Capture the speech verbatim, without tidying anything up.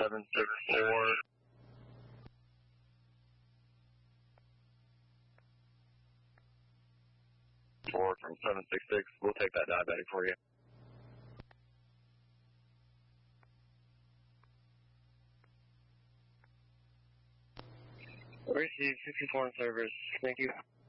seven six four. Four from seven six six. We'll take that diabetic for you. Receive sixty-four in service. Thank you.